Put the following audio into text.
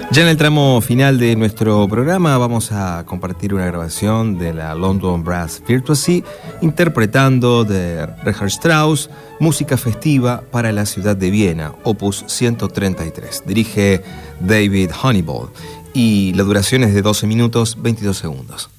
Ya en el tramo final de nuestro programa vamos a compartir una grabación de la London Brass Virtuosi interpretando de Richard Strauss, música festiva para la ciudad de Viena, opus 133. Dirige David Honeyball y la duración es de 12 minutos 22 segundos.